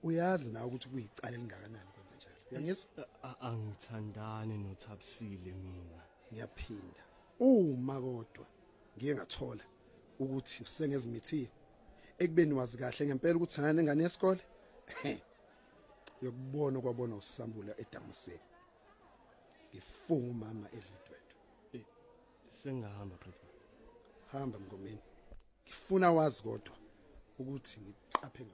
Uyazi na ukuthi kuyicala elingakanani kwenze njalo. Uyangizwa? Angithandani noThabisile mina. Ngiyaphinda. Uma kodwa ngike ngathola ukuthi usengezimithiyo ekubeni wazi kahle ngempela ukuthi sana nengane yesikole. Yokubona kwabona usambula eDamaseko. Ngifunga umama elidwedwe. Sengahamba principal. Hamba Mngomeni. Ngifuna wazi kodwa ukuthi ngiqaphe